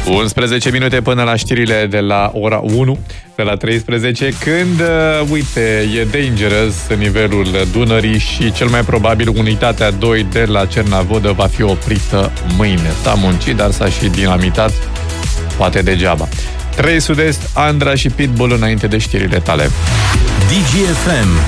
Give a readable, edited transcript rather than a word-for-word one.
11 minute până la știrile de la ora 1, de la 13, când, uite, e dangerous nivelul Dunării și cel mai probabil unitatea 2 de la Cernavodă va fi oprită mâine. S-a muncit, dar s-a și dinamitat, poate degeaba. 3 Sud-Est, Andra și Pitbull înainte de știrile tale. DGFM.